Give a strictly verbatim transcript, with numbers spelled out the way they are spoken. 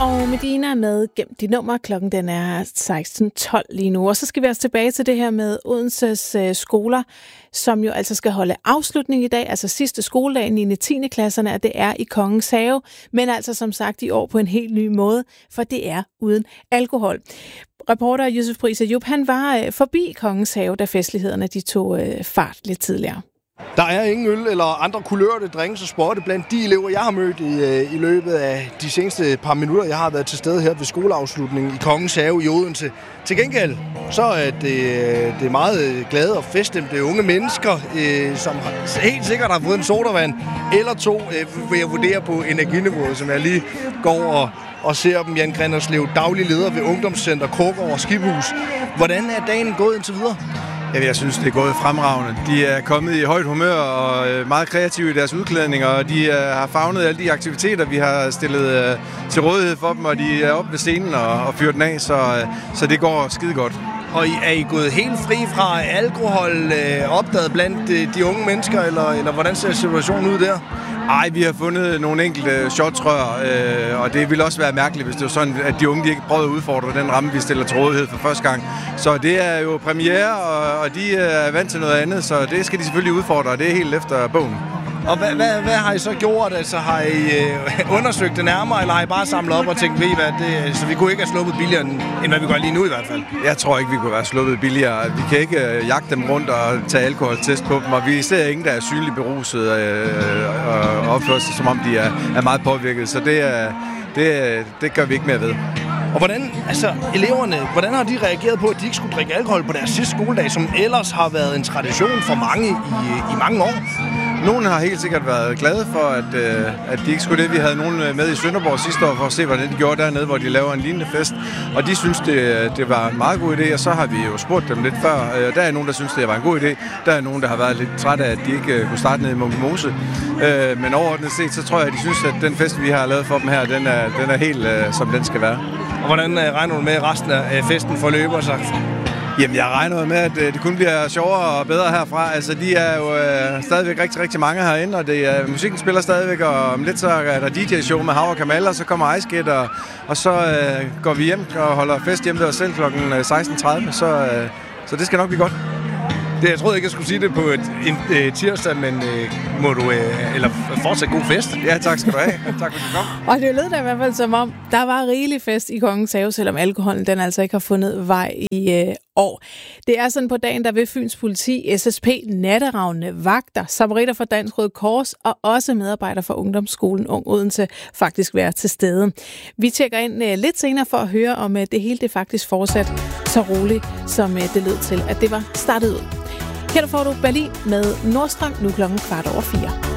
og Medina med Gem dit nummer. Klokken den er seksten tolv lige nu. Og så skal vi også tilbage til det her med Odenses øh, skoler, som jo altså skal holde afslutning i dag, altså sidste skoledag i niende og tiende klasserne, og det er i Kongens Have, men altså som sagt i år på en helt ny måde, for det er uden alkohol. Reporter Josef Pris Ayub, han var øh, forbi Kongens Have, da festlighederne de tog øh, fart lidt tidligere. Der er ingen øl eller andre kulørte drinks og sporte blandt de elever, jeg har mødt i, i løbet af de seneste par minutter. Jeg har været til stede her ved skoleafslutningen i Kongens Have i Odense. Til gengæld så er det, det er meget glade og feststemte unge mennesker, øh, som helt sikkert har fået en sodavand eller to, øh, vil jeg vurdere på energiniveauet, som jeg lige går og, og ser dem. Jan Grinderslev, daglig leder ved Ungdomscenter Krågård og Skibhus. Hvordan er dagen gået indtil videre? Jeg synes, det er gået fremragende. De er kommet i højt humør og meget kreative i deres udklædninger, og de har favnet alle de aktiviteter, vi har stillet til rådighed for dem, og de er oppe ved scenen og, og fyrer den af, så, så det går skide godt. Og er I gået helt fri fra alkohol øh, opdaget blandt øh, de unge mennesker, eller, eller hvordan ser situationen ud der? Ej, vi har fundet nogle enkelte shotsrør, øh, og det ville også være mærkeligt, hvis det var sådan, at de unge de ikke prøvede at udfordre den ramme, vi stiller til rådighed for første gang. Så det er jo premiere, og, og de er vant til noget andet, så det skal de selvfølgelig udfordre, og det er helt efter bogen. Og hvad, hvad, hvad har I så gjort? Altså, har I øh, undersøgt det nærmere, eller har I bare samlet op og tænkt, ved I hvad, det, så vi kunne ikke have sluppet billigere, end hvad vi gør lige nu i hvert fald? Jeg tror ikke, vi kunne være sluppet billigere. Vi kan ikke øh, jagte dem rundt og tage alkoholtest på dem, og vi ser ingen, der er synligt beruset øh, og opfører sig, som om de er, er meget påvirket. Så det, øh, det, det gør vi ikke mere ved. Og hvordan, altså eleverne, hvordan har de reageret på, at de ikke skulle drikke alkohol på deres sidste skoledag, som ellers har været en tradition for mange i, i mange år? Nogle har helt sikkert været glade for, at, øh, at de ikke skulle det. Vi havde nogen med i Sønderborg sidste år for at se, hvordan de gjorde dernede, hvor de laver en lignende fest. Og de synes, det, det var en meget god idé, og så har vi jo spurgt dem lidt før. Der er nogen, der synes, det var en god idé. Der er nogen, der har været lidt trætte af, at de ikke kunne starte ned i Munke Mose. Øh, men overordnet set, så tror jeg, at de synes, at den fest, vi har lavet for dem her, den er, den er helt, øh, som den skal være. Og hvordan øh, regner du med, at resten af festen forløber sig? Jamen, jeg regner med, at det kun bliver sjovere og bedre herfra. Altså, de er jo øh, stadigvæk rigtig, rigtig mange herinde, og det, øh, musikken spiller stadigvæk, og om lidt så er der D J-show med Hav og Kamal, og så kommer Ice Skate, og, og så øh, går vi hjem og holder fest hjemme ved os selv klokken seksten tredive, så, øh, så det skal nok blive godt. Det, jeg troede ikke, jeg skulle sige det på et, en øh, tirsdag, men øh, må du øh, eller fortsat god fest. Ja, tak skal du have. Tak for, at du kom. Og det lød da i hvert fald som om, der var rigelig fest i Kongens Have, selvom alkoholen den altså ikke har fundet vej i øh, år. Det er sådan på dagen, der ved Fyns Politi, S S P, natteravne, vagter, samaritter fra Dansk Røde Kors og også medarbejdere fra Ungdomsskolen Ung Odense faktisk være til stede. Vi tjekker ind øh, lidt senere for at høre, om øh, det hele det faktisk fortsat så roligt, som øh, det lød til, at det var startet ud. Her får du Berlin med Nordstrøm, nu klokken kvart over fire.